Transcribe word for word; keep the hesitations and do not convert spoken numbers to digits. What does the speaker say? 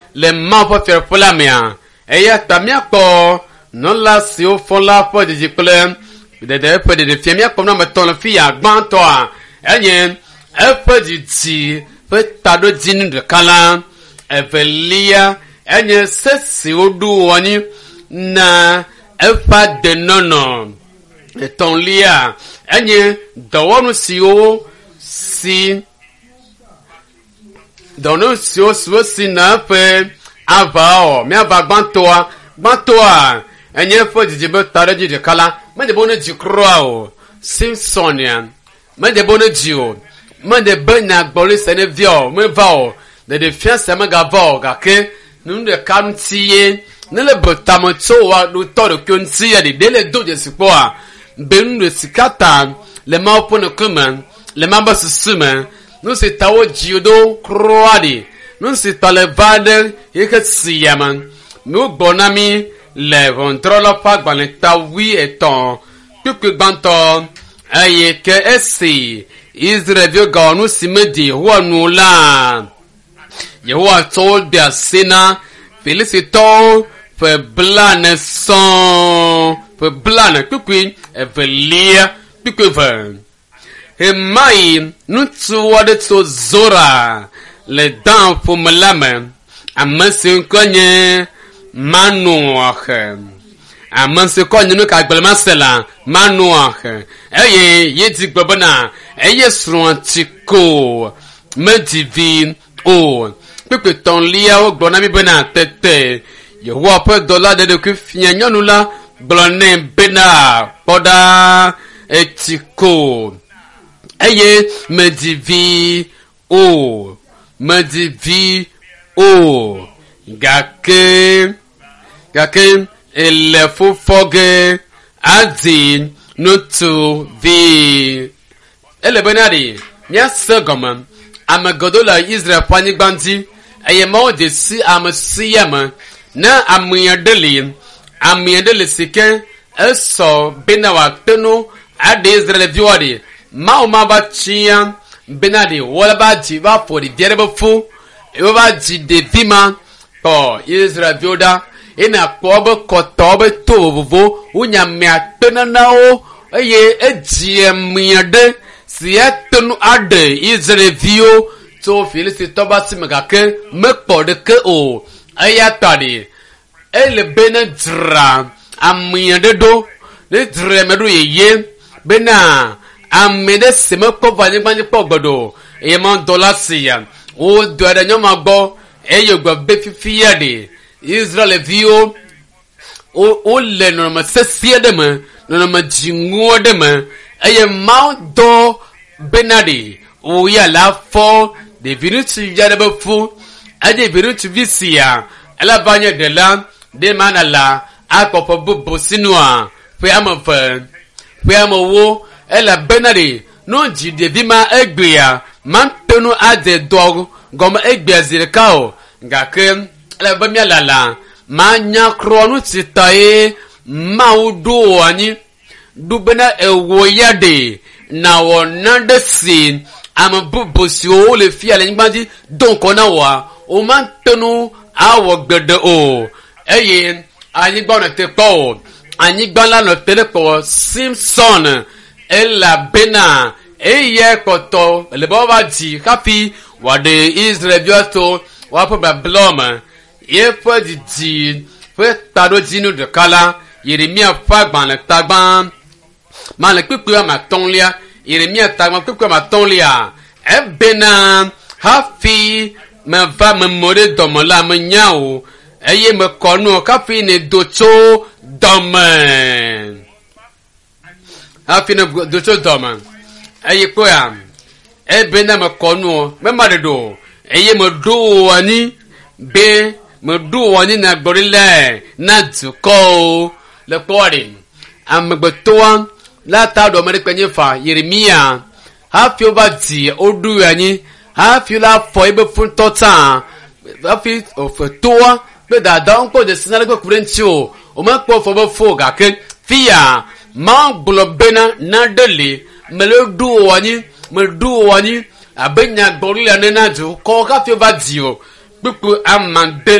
le ma po fer polamia eya tamia ko non la si o fon la po de jikle de de po de fiamia ko na meton le fia gban to a enye e po di ti pe tado jinu de kala evelia enye sesi odu woni na efa de nono eton lia enye dawonu si o si dawonu si o so si na pe avao me ava gbantoa gbantoa enye fo jijibe tare jide kala me de bono jikroa o Simpsonia me de bono jio me de bena gbole sene vio me vao de de fiance me ga vao ga ke nu de kantie ne le botamo so wa do to de kuntie de de le do de sipo a benu de sikata le ma opono kuma le ma ba susuma nu se tawo jiodo kroadi nu se talevade yeke siyaman nu bonami le contrôle pas dans le tawi eton que que banto aye ke esi Israel ga nu simedi ho nu la Yehowa told their sinner felicito for blane son for blane kukui evelia kukuva he mai nu tuwade to zora le dan pour melame amanse konye manuache amanse konye no ka gbele masela manuache eye yeti gbobana eye sruantiko medivi o pepe ton lia o gbona mi bena tete Yehowa pe dollar de ku fianyanu la glone bena poda etiko eye medivi o medivi o gake gake ele fofoge adi nutu vi ele benadi nya segoma amagodola Israel pani gbanti eye mo de si amsiyama na amuyadeli amuyadeli sike eso benawa tenu ade Israel viwadi ma o ma ba chia benadi wala ba ji ba for the derebo e ba ji de vima to Israel vioda ina kobe kotobe tobo unya me atena nawo eye ejiemyade sietenu ade Israel vio to felicito ba simagake mekpode ke o aya tadi ele bena dra amyade do le dra medo yeye bena amede semeko vanye vanye pogbodo e mon dollar siya o do ada nyoma gbo eyo gbo be fifia de Israel vio o o le no ma sesia de ma no ma jingo de ma eye mount do benadi o ya la fo de virutu ya de fu ade virutu visia ala banya de la de manala akopo bubu sinua pe amafa pe amawo ela benadi no ji de bima egbea man penu ade dog gom egbea zirkao ngake ela bamia lala ma nya kronu titae maudo ani dubena ewo yade na wona de sin ama bubosio le fi ale ngbaji donc ona wa o man tenu awo gbede o eye ani gba na te po ani gba la no tele po Simpson ela bena eye koto le baba ji happy wa de Israel biato wa po bloma ye po di di fe tado jinu de kala Yeremia fagban le tagban man le pipi ma tonlia Yeremia tagban pipi ma tonlia e bena hafi me va me more domola me nyao eye me kono kafi ne docho domen hafi ne docho domen eye koya e bena me kono me maredo eye me do ani be me do ani na gborile na tuko le pori am gbotoan la ta do me kwenye fa Yeremia hafi obati odu ani hafi la fo ebe fun tota hafi of toa be da da nko de sinale ko kurenti o o ma po fo bo fo ga ke fia ma globena na dele me le du ani me du ani abenya gborile na ju ko hafi obati o pipu amande